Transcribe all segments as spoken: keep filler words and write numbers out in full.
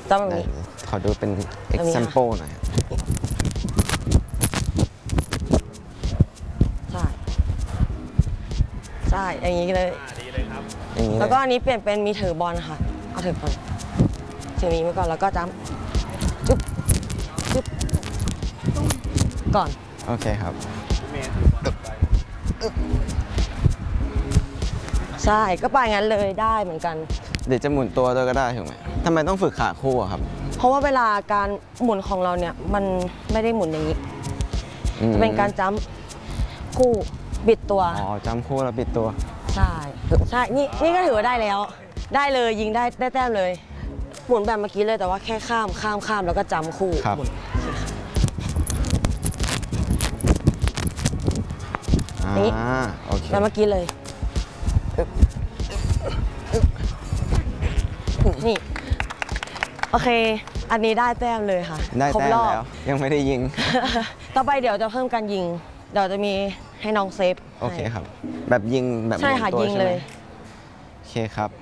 จำแบบนี้ขอดูเป็น example หน่อยใช่ใช่อย่างนี้เลยแล้วก็อันนี้เปลี่ยนเป็นมีถือบอลค่ะเอาถือบอลถือนี้มาก่อนแล้วก็จ้ำจุ๊บจุ๊บก่อนโอเคครับใช่ก็ไปงั้นเลยได้เหมือนกันเดี๋ยวจะหมุนตัวด้วยก็ได้ถูกไหมทำไมต้องฝึกขาคู่อะครับเพราะว่าเวลาการหมุนของเราเนี่ยมันไม่ได้หมุนอย่างนี้จะเป็นการจ้ำคู่บิดตัวอ๋อจ้ำคู่แล้วบิดตัวใช่ใช่นี่นี่ก็ถือว่าได้แล้วได้เลยยิงได้ได้แต้มเลยหมุนแบบเมื่อกี้เลยแต่ว่าแค่ข้ามข้ามข้ามแล้วก็จ้ำคู่ครับนี่โอเคแบบเมื่อกี้เลยนี่โอเคอันนี้ได้แต้มเลยค่ะได้แต้มแล้วยังไม่ได้ยิงต่อไปเดี๋ยวจะเพิ่มการยิงเดี๋ยวจะมีให้น้องเซฟโอเคครับแบบยิงแบบใช่ค่ะยิงเลยโอเคครับ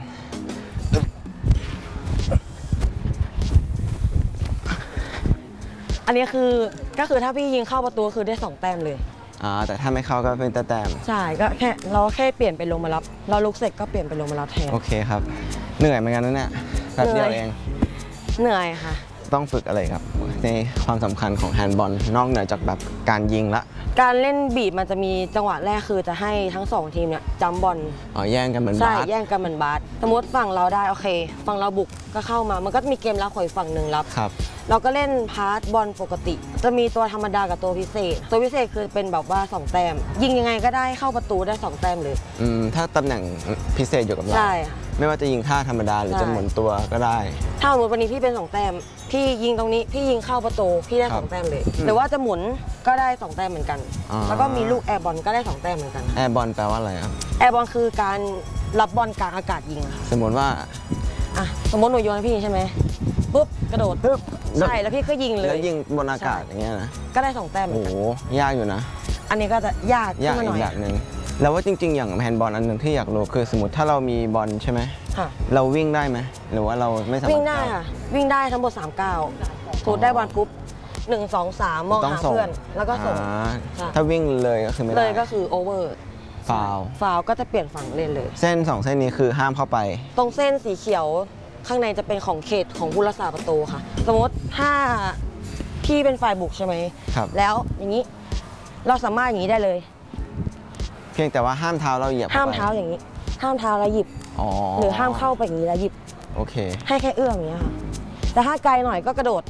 อันนี้คือก็คือถ้าพี่ยิงเข้าประตูคือได้สองแต้มเลยอ่าแต่ถ้าไม่เข้าก็เป็นแต้มใช่ก็แค่เราแค่เปลี่ยนเป็นลงมารับเราลุกเสร็จก็เปลี่ยนเป็นลงมารับแทนโอเคครับเหนื่อยเหมือนกันนะเนี่ยแป๊บเดียวเองเหนื่อยค่ะต้องฝึกอะไรครับในความสำคัญของแฮนด์บอลนอกเหนือจากแบบการยิงละการเล่นบีบมันจะมีจังหวะแรกคือจะให้ทั้งสองทีมเนี่ยจัมบอลอ๋อแย่งกันเหมือนบาสใช่แย่งกันเหมือนบาสสมมติฝั่งเราได้โอเคฝั่งเราบุกก็เข้ามามันก็มีเกมรับของอีกฝั่งหนึ่งรับครับเราก็เล่นพาสบอลปกติจะมีตัวธรรมดากับตัวพิเศษตัวพิเศษคือเป็นแบบว่าสองแต้มยิงยังไงก็ได้เข้าประตูได้สองแต้มเลยอืมถ้าตำแหน่งพิเศษอยู่กับเราใช่ไม่ว่าจะยิงท่าธรรมดาหรือจะหมุนตัวก็ได้ถ้าสมมติวันนี้พี่เป็นสองแต้มพี่ยิงตรงนี้พี่ยิงเข้าประตูพี่ได้สองแต้มเลยหรือว่าจะหมุนก็ได้สองแต้มเหมือนกันแล้วก็มีลูกแอร์บอลก็ได้สองแต้มเหมือนกันแอร์บอลแปลว่าอะไรครับแอร์บอลคือการรับบอลกลางอากาศยิงค่ะสมมติว่าอ่ะสมมติหนูโยนให้พี่ใช่ไหมปุ๊บกระโดดปุ๊บใช่แล้วพี่ก็ยิงเลยแล้วยิงบนอากาศอย่างเงี้ยนะก็ได้สองแต้มเหมือนกันโอ้ยากอยู่นะอันนี้ก็จะยากยากอีกแบบหนึ่งแล้วว่าจริงๆอย่างแฮนด์บอลอันหนึ่งที่อยากรู้คือสมมติถ้าเรามีบอลใช่ไหมเราวิ่งได้ไหมหรือว่าเราไม่สามารถวิ่งได้ค่ะวิ่งได้ทั้งหมดสามก้าวสูดได้บอลปุ๊บหนึ่งสองสามมองหาเพื่อนแล้วก็ส่งถ้าวิ่งเลยก็คือไม่ได้เลยก็คือโอเวอร์ฟาวฟาวก็จะเปลี่ยนฝั่งเล่นเลยเส้นสองเส้นนี้คือห้ามเข้าไปตรงเส้นสีเขียวข้างในจะเป็นของเขตของผู้รักษาประตูค่ะสมมติถ้าพี่เป็นฝ่ายบุกใช่ไหมครับแล้วอย่างนี้เราสามารถอย่างนี้ได้เลยเพียงแต่ว่าห้ามเท้าเราเหยียบห้ามเท้าอย่างนี้ห้ามเท้าแล้วหยิบหรือห้ามเข้าไปอย่างนี้แล้วหยิบโอเคให้แค่เอื้อมอย่างนี้ค่ะแต่ถ้าไกลหน่อยก็กระโดด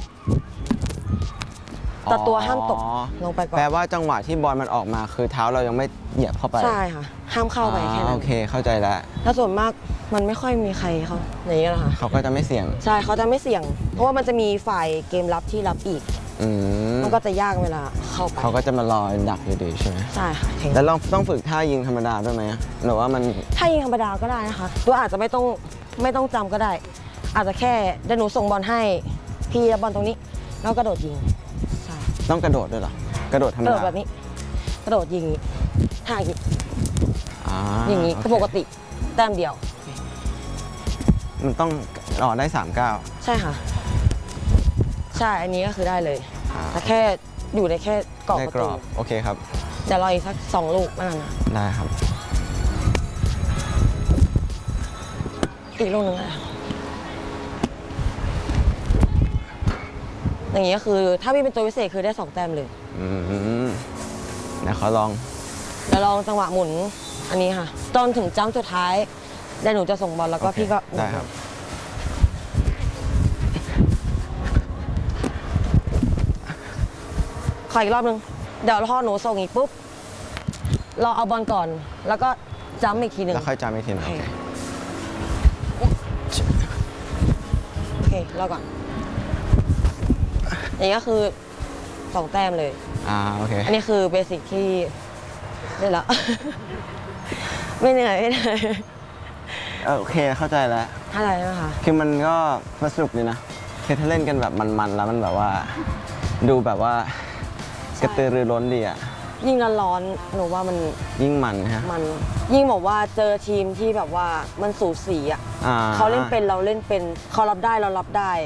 แต่ตัวห้ามตกลงไปก่อนแปลว่าจังหวะที่บอลมันออกมาคือเท้าเรายังไม่เหยียบเข้าไปใช่ค่ะห้ามเข้าไปแค่นั้นโอเคเข้าใจแล้วแล้วส่วนมากมันไม่ค่อยมีใครเขาอย่างนี้แหละค่ะเขาก็จะไม่เสี่ยงใช่เขาจะไม่เสี่ยงเพราะว่ามันจะมีฝ่ายเกมรับที่รับอีกมันก็จะยากเวลาเข้าไปเขาก็จะมารอดักอยู่ดีใช่ไหมใช่ค่ะแล้วลองต้องฝึกท่ายิงธรรมดาด้วยไหมหรือว่ามันท่ายิงธรรมดาก็ได้นะคะตัวอาจจะไม่ต้องไม่ต้องจำก็ได้อาจจะแค่เดี๋ยวหนูส่งบอลให้พี่บอลตรงนี้แล้วกระโดดยิงใช่ต้องกระโดดด้วยเหรอกระโดดธรรมดากระโดดแบบนี้กระโดดยิงท่ายิงอย่างนี้ก็ปกติแต้มเดียวมันต้องรอได้สามเก้าใช่ค่ะใช่อันนี้ก็คือได้เลยแต่แค่อยู่ในแค่กรอบประตูโอเคครับเดี๋ยวรออีกสักสองลูกนั่นนะได้ครับอีกลูกนึงนะอย่างนี้ก็คือถ้าพี่เป็นตัวพิเศษคือได้สองแต้มเลยอืมเดี๋ยวขอลองเดี๋ยวลองจังหวะหมุนอันนี้ค่ะจนถึงจ้ำสุดท้ายเดี๋ยวหนูจะส่งบอลแล้วก็พี่ก็ได้ครับขออีกรอบนึงเดี๋ยวพอหนูส่งอีกปุ๊บเราเอาบอลก่อนแล้วก็จ้ำอีกทีหนึ่งแล้วค่อยจ้ำอีกทีนึงโอเครอก่อนอย่างนี้ก็คือสองแต้มเลยอ่าโอเคอันนี้คือเบสิกที่ได้แล้วไม่เหนื่อยไม่เหนื่อยโอเคเข้าใจแล้วเข้าใจไหมคะคือมันก็สนุกดีนะคือถ้าเล่นกันแบบมันๆแล้วมันแบบว่าดูแบบว่ากระตือรือร้นดีอ่ะยิ่งร้อนหนูว่ามันยิ่งมันฮะมันยิ่งบอกว่าเจอทีมที่แบบว่ามันสูสีอ่ะเขาเล่นเป็นเราเล่นเป็นเขารับได้เรารับได้